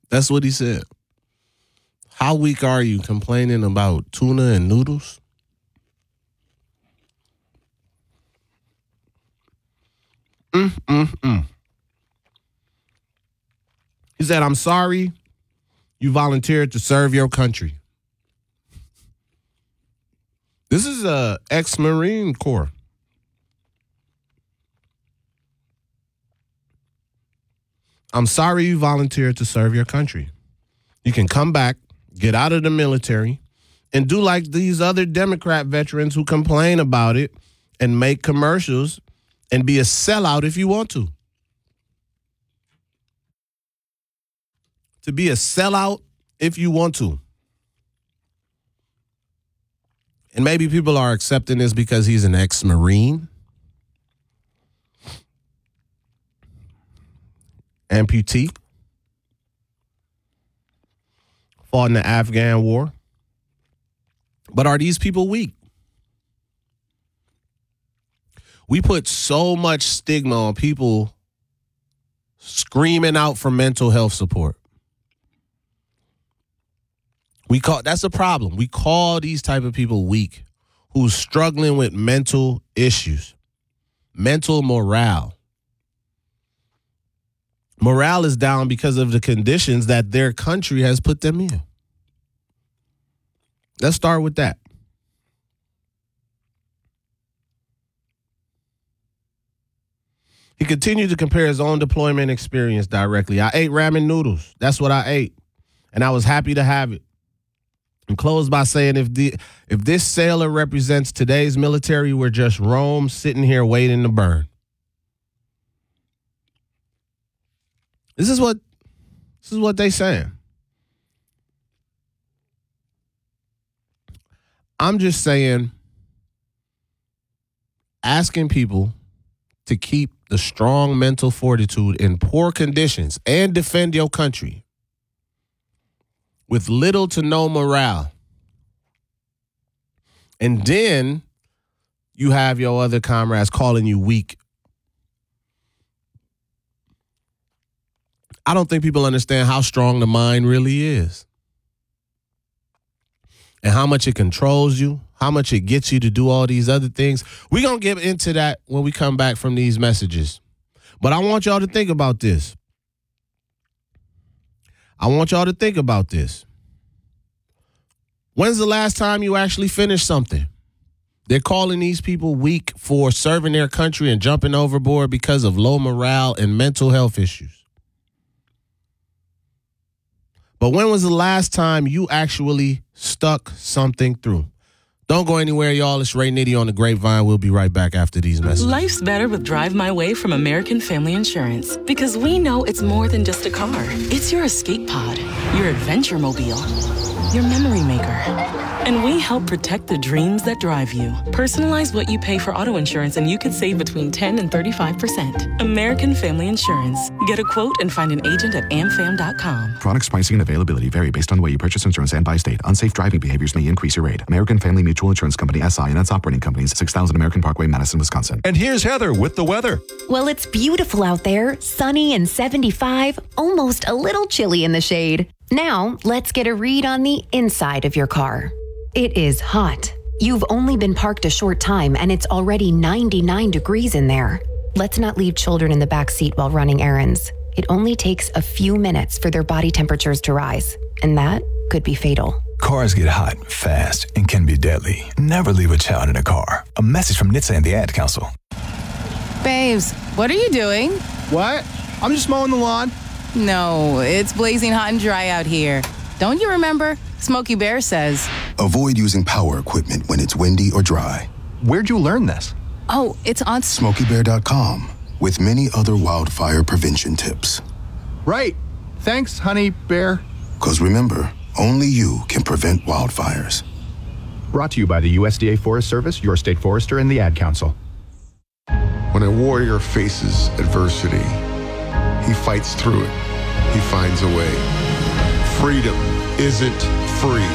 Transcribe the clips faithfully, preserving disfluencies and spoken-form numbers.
That's what he said. How weak are you complaining about tuna and noodles? Mm, mm, mm. He said, I'm sorry you volunteered to serve your country. This is a ex-Marine Corps. I'm sorry you volunteered to serve your country. You can come back, get out of the military, and do like these other Democrat veterans who complain about it and make commercials and be a sellout if you want to. To be a sellout if you want to. And maybe people are accepting this because he's an ex-Marine. Amputee. Fought in the Afghan war. But are these people weak? We put so much stigma on people screaming out for mental health support. We call that's a problem. We call these type of people weak, who's struggling with mental issues, mental morale. Morale is down because of the conditions that their country has put them in. Let's start with that. He continued to compare his own deployment experience directly. I ate ramen noodles. That's what I ate. And I was happy to have it. And closed by saying, if the if this sailor represents today's military, we're just Rome sitting here waiting to burn. This is what this is what they saying. I'm just saying, asking people to keep the strong mental fortitude in poor conditions and defend your country with little to no morale. And then you have your other comrades calling you weak. I don't think people understand how strong the mind really is. And how much it controls you, how much it gets you to do all these other things. We're going to get into that when we come back from these messages. But I want y'all to think about this. I want y'all to think about this. When's the last time you actually finished something? They're calling these people weak for serving their country and jumping overboard because of low morale and mental health issues. But when was the last time you actually stuck something through? Don't go anywhere, y'all. It's Ray Nitty on the Grapevine. We'll be right back after these messages. Life's better with Drive My Way from American Family Insurance. Because we know it's more than just a car. It's your escape pod, your adventure mobile, your memory maker. And we help protect the dreams that drive you. Personalize what you pay for auto insurance and you could save between ten and thirty-five percent. American Family Insurance. Get a quote and find an agent at am fam dot com. Products, pricing, and availability vary based on the way you purchase insurance and by state. Unsafe driving behaviors may increase your rate. American Family Mutual Insurance Company, S I and its operating companies, six thousand American Parkway, Madison, Wisconsin. And here's Heather with the weather. Well, it's beautiful out there, sunny and seventy-five, almost a little chilly in the shade. Now, let's get a read on the inside of your car. It is hot. You've only been parked a short time and it's already ninety-nine degrees in there. Let's not leave children in the back seat while running errands. It only takes a few minutes for their body temperatures to rise, and that could be fatal. Cars get hot, fast, and can be deadly. Never leave a child in a car. A message from N H T S A and the Ad Council. Babes, what are you doing? What? I'm just mowing the lawn. No, it's blazing hot and dry out here. Don't you remember? Smokey Bear says, avoid using power equipment when it's windy or dry. Where'd you learn this? Oh, it's on Smokey Bear dot com with many other wildfire prevention tips. Right. Thanks, honey bear. Because remember, only you can prevent wildfires. Brought to you by the U S D A Forest Service, your state forester, and the Ad Council. When a warrior faces adversity, he fights through it. He finds a way. Freedom isn't free.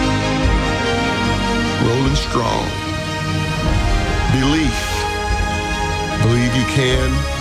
Rolling strong. Belief. Believe you can.